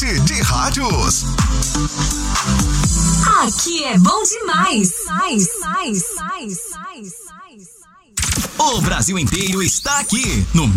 rede de rádios. Aqui é bom demais. O Brasil inteiro está aqui no